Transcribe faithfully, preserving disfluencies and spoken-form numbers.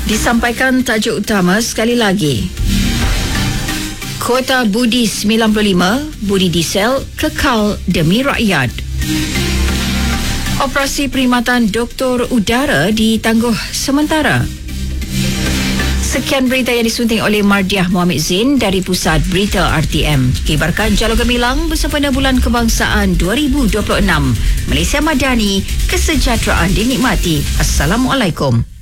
Disampaikan tajuk utama sekali lagi. Kota Budi sembilan puluh lima, Budi Diesel kekal demi rakyat. Operasi perkhidmatan doktor udara ditangguh sementara. Sekian berita yang disunting oleh Mardiah Muhammad Zain dari Pusat Berita R T M. Kibarkan Jalur Gemilang bersempena Bulan Kebangsaan dua ribu dua puluh enam. Malaysia Madani, kesejahteraan dinikmati. Assalamualaikum.